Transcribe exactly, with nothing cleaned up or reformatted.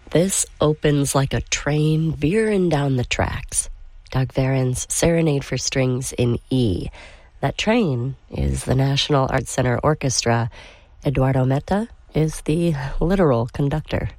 This opens like a train veering down the tracks. Doug Varon's Serenade for Strings in E. That train is the National Arts Center Orchestra. Eduardo Meta is the literal conductor.